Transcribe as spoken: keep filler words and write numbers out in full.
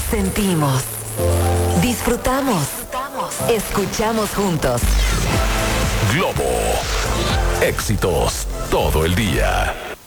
sentimos, disfrutamos, escuchamos juntos. Globo. Éxitos todo el día.